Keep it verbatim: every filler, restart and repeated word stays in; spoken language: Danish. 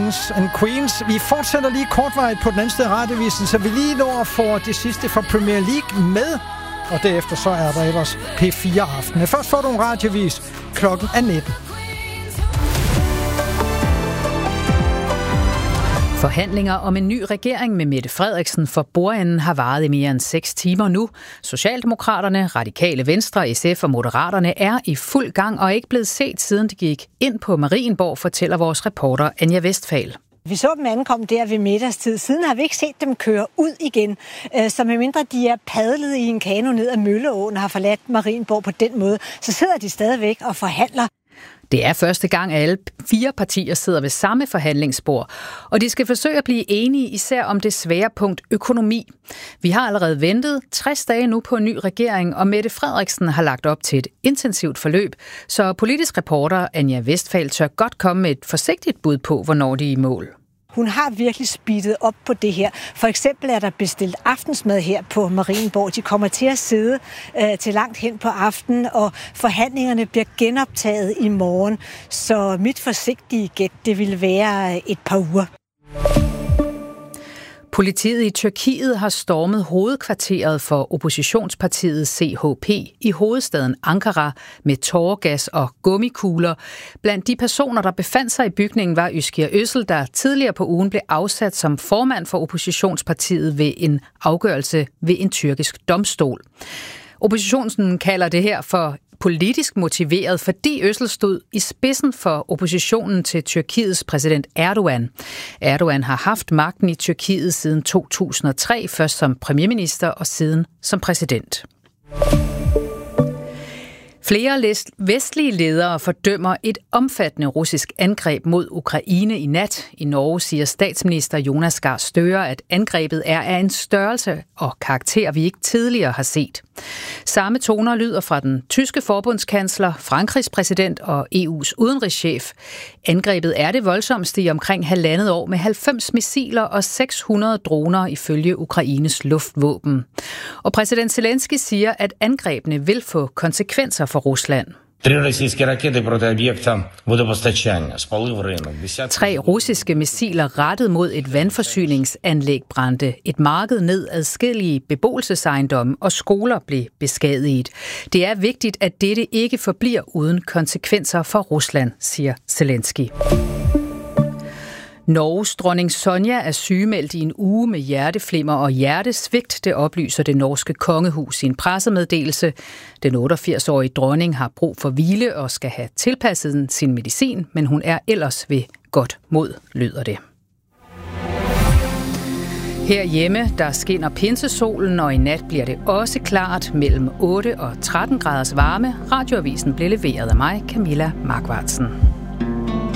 Kings and Queens. Vi fortsætter lige kortvarigt på den anden side af radiovisen, så vi lige når at få det sidste fra Premier League med. Og derefter så er der ellers P fire Aften. Men først får du en radiovis. Klokken er nitten. Forhandlinger om en ny regering med Mette Frederiksen for bordenden har varet i mere end seks timer nu. Socialdemokraterne, Radikale Venstre, S F og Moderaterne er i fuld gang og ikke blevet set siden de gik ind på Marienborg, fortæller vores reporter Anja Westphal. Vi så dem ankomme der ved middagstid. Siden har vi ikke set dem køre ud igen. Så medmindre de er padlet i en kano ned ad Mølleåen og har forladt Marienborg på den måde, så sidder de stadigvæk og forhandler. Det er første gang, at alle fire partier sidder ved samme forhandlingsbord, og de skal forsøge at blive enige især om det svære punkt økonomi. Vi har allerede ventet tres dage nu på en ny regering, og Mette Frederiksen har lagt op til et intensivt forløb, så politisk reporter Anja Westphal tør godt komme med et forsigtigt bud på, hvornår de er i mål. Hun har virkelig speedet op på det her. For eksempel er der bestilt aftensmad her på Marienborg. De kommer til at sidde øh, til langt hen på aftenen, og forhandlingerne bliver genoptaget i morgen. Så mit forsigtige gæt, det vil være et par uger. Politiet i Tyrkiet har stormet hovedkvarteret for oppositionspartiet C H P i hovedstaden Ankara med tåregas og gummikugler. Blandt de personer, der befandt sig i bygningen, var Özgür Özel, der tidligere på ugen blev afsat som formand for oppositionspartiet ved en afgørelse ved en tyrkisk domstol. Oppositionen kalder det her for politisk motiveret, fordi Özel stod i spidsen for oppositionen til Tyrkiets præsident Erdogan. Erdogan har haft magten i Tyrkiet siden to tusind og tre, først som premierminister og siden som præsident. Flere vestlige ledere fordømmer et omfattende russisk angreb mod Ukraine i nat. I Norge siger statsminister Jonas Gahr Støre, at angrebet er af en størrelse og karakter, vi ikke tidligere har set. Samme toner lyder fra den tyske forbundskansler, Frankrigs præsident og E U's udenrigschef. Angrebet er det voldsomste i omkring halvandet år med halvfems missiler og seks hundrede droner ifølge Ukraines luftvåben. Og præsident Zelensky siger, at angrebene vil få konsekvenser for Rusland. Tre russiske missiler rettet mod et vandforsyningsanlæg brændte. Et marked ned, adskillige beboelsesejendomme og skoler blev beskadiget. Det er vigtigt, at dette ikke forbliver uden konsekvenser for Rusland, siger Zelensky. Norges dronning Sonja er sygemeldt i en uge med hjerteflimmer og hjertesvigt, det oplyser det norske kongehus i en pressemeddelelse. Den otteogfirs-årige dronning har brug for hvile og skal have tilpasset sin medicin, men hun er ellers ved godt mod, lyder det. Herhjemme, der skinner pinsesolen, og i nat bliver det også klart mellem otte og tretten graders varme. Radioavisen blev leveret af mig, Camilla Markvartsen.